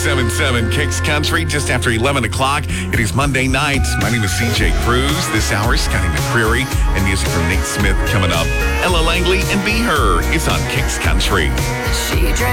97.7 Kicks Country, just after 11 o'clock. It is Monday night. My name is CJ Cruz. This hour, Scotty McCreery, and music from Nate Smith coming up. Ella Langley and Be Her is on Kicks Country. She drank